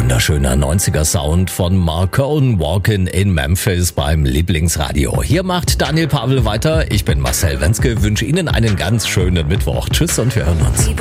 Wunderschöner 90er Sound von Marcone Walkin' in Memphis beim Lieblingsradio. Hier macht Daniel Pavel weiter. Ich bin Marcel Wenzke, wünsche Ihnen einen ganz schönen Mittwoch. Tschüss und wir hören uns.